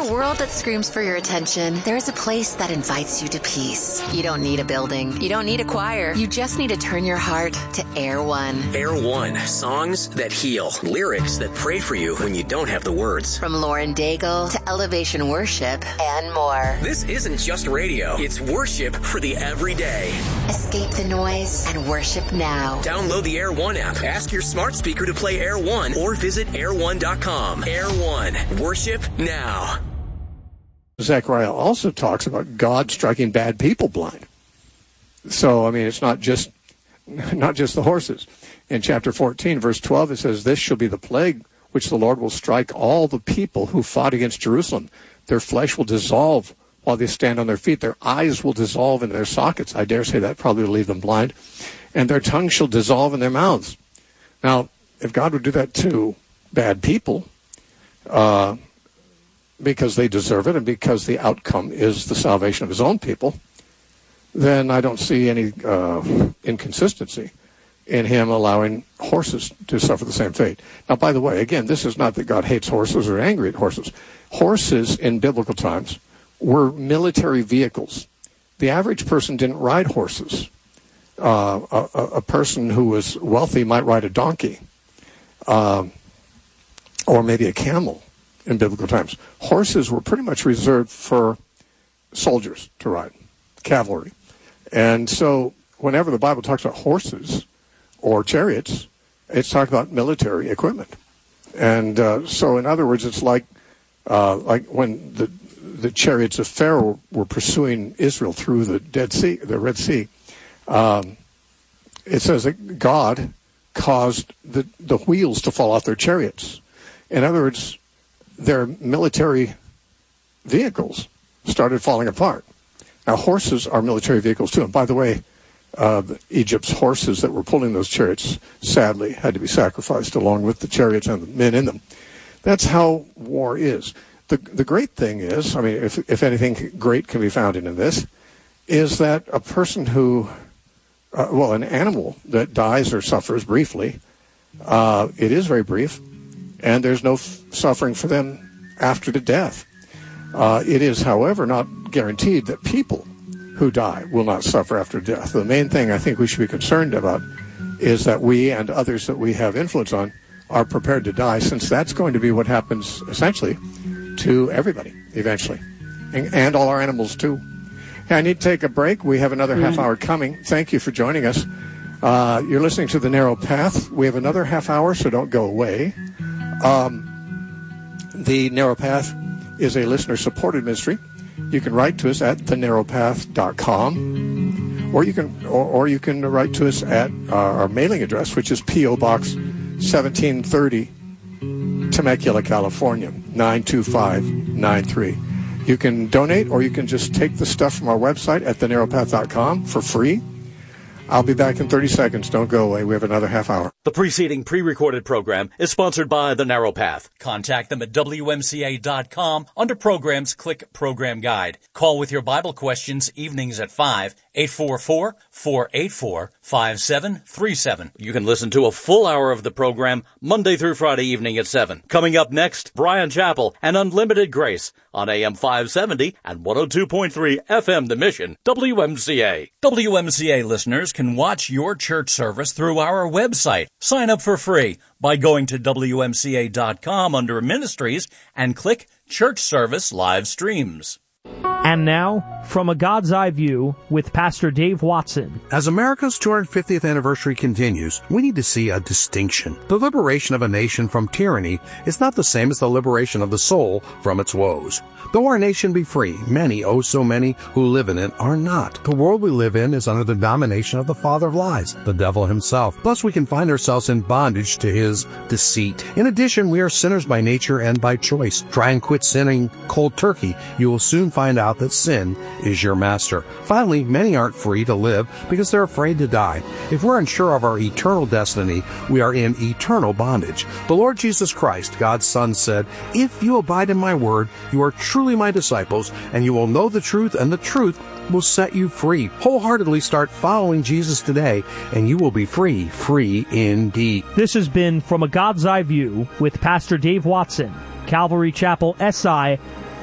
a world that screams for your attention, there is a place that invites you to peace. You don't need a building. You don't need a choir. You just need to turn your heart to Air One. Air One. Songs that heal. Lyrics that pray for you when you don't have the words. From Lauren Daigle to Elevation Worship and more. This isn't just radio. It's worship for the everyday. Escape the noise and worship now. Download the Air One app. Ask your smart speaker to play Air One or visit air1.com. Air One. Worship now. Zechariah also talks about God striking bad people blind. So, I mean, it's not just the horses. In chapter 14, verse 12, it says, "This shall be the plague which the Lord will strike all the people who fought against Jerusalem. Their flesh will dissolve while they stand on their feet. Their eyes will dissolve in their sockets." I dare say that probably will leave them blind. "And their tongue shall dissolve in their mouths." Now, if God would do that to bad people, because they deserve it and because the outcome is the salvation of his own people, then I don't see any inconsistency in him allowing horses to suffer the same fate. Now, by the way, again, this is not that God hates horses or angry at horses. Horses in biblical times were military vehicles. The average person didn't ride horses. A person who was wealthy might ride a donkey, or maybe a camel in biblical times. Horses were pretty much reserved for soldiers to ride, cavalry. And so whenever the Bible talks about horses or chariots, it's talking about military equipment. And so in other words, it's like when the chariots of Pharaoh were pursuing Israel through the Red Sea. It says that God caused the wheels to fall off their chariots. In other words, their military vehicles started falling apart. Now, horses are military vehicles too. And by the way, Egypt's horses that were pulling those chariots, sadly, had to be sacrificed along with the chariots and the men in them. That's how war is. The great thing is, I mean, if anything great can be found in this, is that a person who, an animal that dies or suffers briefly, it is very brief, and there's no suffering for them after the death. It is, however, not guaranteed that people who die will not suffer after death. The main thing I think we should be concerned about is that we and others that we have influence on are prepared to die, since that's going to be what happens essentially to everybody eventually, and all our animals too. Hey, I need to take a break. We have another half hour coming. Thank you for joining us. You're listening to The Narrow Path. We have another half hour, so don't go away. The Narrow Path is a listener-supported ministry. You can write to us at thenarrowpath.com, or you can write to us at our mailing address, which is P.O. Box 1730, Temecula, California, 92593. You can donate, or you can just take the stuff from our website at thenarrowpath.com for free. I'll be back in 30 seconds. Don't go away. We have another half hour. The preceding pre-recorded program is sponsored by The Narrow Path. Contact them at WMCA.com. Under Programs, click Program Guide. Call with your Bible questions evenings at 5, 844-484-5737. You can listen to a full hour of the program Monday through Friday evening at 7. Coming up next, Brian Chappell and Unlimited Grace on AM 570 and 102.3 FM The Mission, WMCA. WMCA listeners can watch your church service through our website. Sign up for free by going to WMCA.com under Ministries and click Church Service Live Streams. And now, from a God's Eye View with Pastor Dave Watson. As America's 250th anniversary continues, we need to see a distinction. The liberation of a nation from tyranny is not the same as the liberation of the soul from its woes. Though our nation be free, many, oh so many, who live in it are not. The world we live in is under the domination of the father of lies, the devil himself. Thus we can find ourselves in bondage to his deceit. In addition, we are sinners by nature and by choice. Try and quit sinning cold turkey. You will soon find out that sin is your master. Finally, many aren't free to live because they're afraid to die. If we're unsure of our eternal destiny, we are in eternal bondage. The Lord Jesus Christ, God's Son, said, "If you abide in my word, you are truly my disciples, and you will know the truth, and the truth will set you free." Wholeheartedly start following Jesus today, and you will be free, free indeed. This has been From a God's Eye View with Pastor Dave Watson, Calvary Chapel, SI,